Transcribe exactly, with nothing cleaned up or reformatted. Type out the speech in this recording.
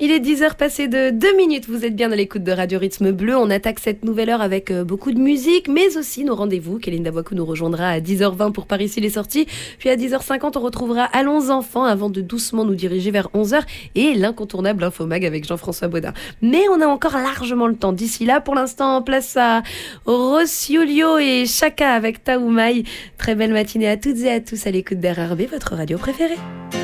Il est dix heures passées de deux minutes, vous êtes bien à l'écoute de Radio Rythme Bleu. On attaque cette nouvelle heure avec beaucoup de musique, mais aussi nos rendez-vous. Kéline Dawakou nous rejoindra à dix heures vingt pour Par ici les sorties. Puis à dix heures cinquante, on retrouvera Allons enfants avant de doucement nous diriger vers onze heures et l'incontournable Infomag avec Jean-François Baudin. Mais on a encore largement le temps d'ici là. Pour l'instant, place à Rossiolio et Chaka avec Taoumai. Très belle matinée à toutes et à tous à l'écoute d'R R B, votre radio préférée.